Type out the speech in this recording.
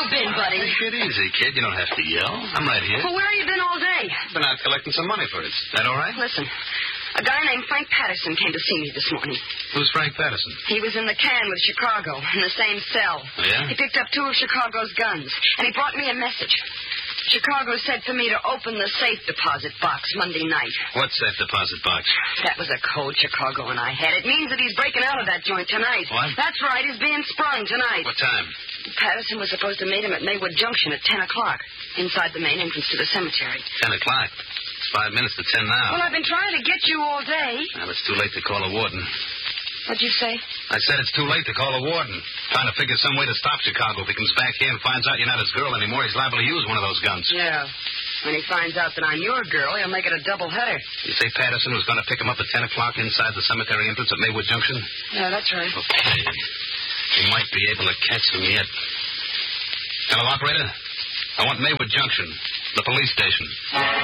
you been, buddy? Take it easy, kid. You don't have to yell. I'm right here. Well, where have you been all day? Been out collecting some money for us. That all right? Listen, a guy named Frank Patterson came to see me this morning. Who's Frank Patterson? He was in the can with Chicago, in the same cell. Oh, yeah? He picked up 2 of Chicago's guns, and he brought me a message. Chicago said for me to open the safe deposit box Monday night. What safe deposit box? That was a code Chicago and I had. It means that he's breaking out of that joint tonight. What? That's right. He's being sprung tonight. What time? Patterson was supposed to meet him at Maywood Junction at 10 o'clock, inside the main entrance to the cemetery. 10 o'clock. It's 5 minutes to 10 now. Well, I've been trying to get you all day. Well, it's too late to call a warden. What'd you say? I said it's too late to call a warden. Trying to figure some way to stop Chicago. If he comes back here and finds out you're not his girl anymore, he's liable to use one of those guns. Yeah. When he finds out that I'm your girl, he'll make it a double header. You say Patterson was going to pick him up at 10 o'clock inside the cemetery entrance at Maywood Junction? Yeah, that's right. Okay. He might be able to catch him yet. Hello, operator? I want Maywood Junction, the police station.